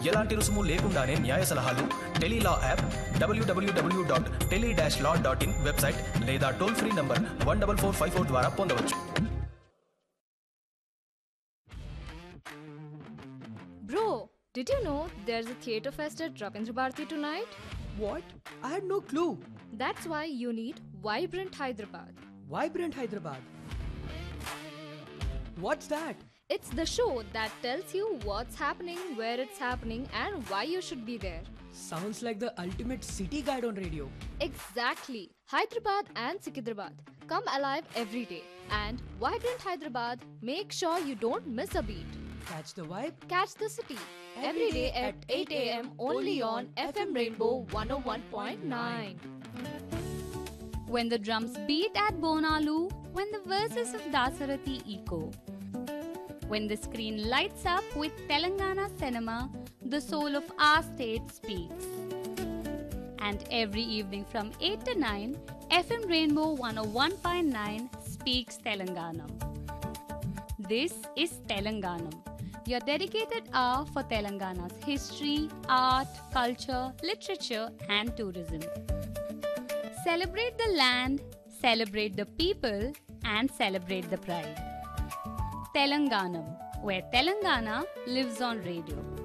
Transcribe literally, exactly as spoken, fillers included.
ఎలాంటి రుసుము లేకుండానే న్యాయ సలహాలు Tele-Law app, WWW dot tele dash law dot in website లేదా toll free number one double four five four ద్వారా పొందవచ్చు. Bro, did you know there's a theatre fest at Ravindra Bharati tonight? What? I had no clue. That's why you need Vibrant Hyderabad. Vibrant Hyderabad. What's that? It's the show that tells you what's happening, where it's happening, and why you should be there. Sounds like the ultimate city guide on radio. Exactly. Hyderabad and Sikidrabad come alive every day. And Vibrant Hyderabad, make sure you don't miss a beat. Catch the vibe. Catch the city. Every day at eight a.m. only on F M Rainbow one oh one point nine. When the drums beat at Bonalu, when the verses of Dasarathi echo, when the screen lights up with Telangana cinema, the soul of our state speaks. And every evening from eight to nine, F M Rainbow one oh one point nine speaks Telanganam. This is Telanganam, your dedicated hour for Telangana's history, art, culture, literature and tourism. Celebrate the land, celebrate the people and celebrate the pride. Telanganam, where Telangana lives on radio.